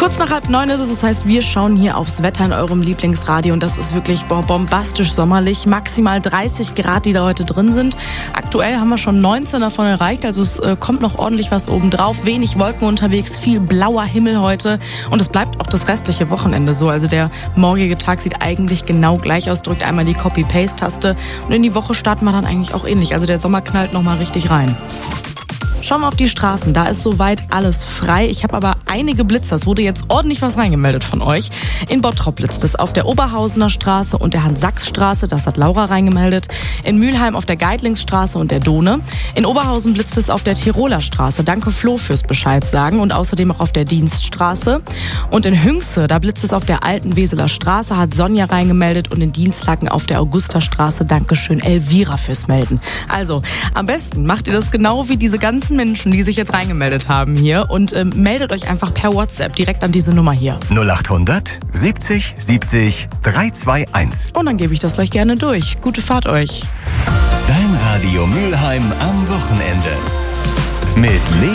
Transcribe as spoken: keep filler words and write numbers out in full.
Kurz nach halb neun ist es, das heißt, wir schauen hier aufs Wetter in eurem Lieblingsradio und das ist wirklich boah, bombastisch sommerlich. Maximal dreißig Grad, die da heute drin sind. Aktuell haben wir schon neunzehn davon erreicht, also es äh, kommt noch ordentlich was obendrauf. Wenig Wolken unterwegs, viel blauer Himmel heute und es bleibt auch das restliche Wochenende so. Also der morgige Tag sieht eigentlich genau gleich aus. Drückt einmal die Copy-Paste-Taste und in die Woche starten wir dann eigentlich auch ähnlich. Also der Sommer knallt nochmal richtig rein. Schauen wir auf die Straßen, da ist soweit alles frei. Ich habe aber einige Blitzer, es wurde jetzt ordentlich was reingemeldet von euch. In Bottrop blitzt es auf der Oberhausener Straße und der Hans-Sachs-Straße, das hat Laura reingemeldet. In Mülheim auf der Geitlingsstraße und der Dohne. In Oberhausen blitzt es auf der Tiroler Straße, danke Flo fürs Bescheid sagen. Und außerdem auch auf der Dienststraße. Und in Hünxe, da blitzt es auf der alten Weseler Straße, hat Sonja reingemeldet. Und in Dienstlaken auf der Augusterstraße, dankeschön Elvira fürs Melden. Also, am besten macht ihr das genau wie diese ganzen Menschen, die sich jetzt reingemeldet haben hier und ähm, meldet euch einfach per WhatsApp direkt an diese Nummer hier. null acht hundert siebzig siebzig drei zwei eins. Und dann gebe ich das gleich gerne durch. Gute Fahrt euch. Dein Radio Mülheim am Wochenende. Mit Lea